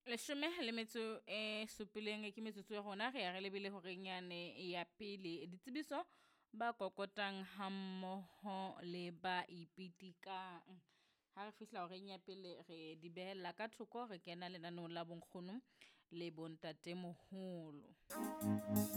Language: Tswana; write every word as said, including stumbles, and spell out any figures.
Leshome le metso e supileng ke metsotso ya rona re ya re lebile hore nyane ya pele ditsebiso ba kokotang hammoho le ba ipitikang. Ha re fihla hore nya pele re di behella ka thoko re kena lenanong la bonkgono le bontatemoholo.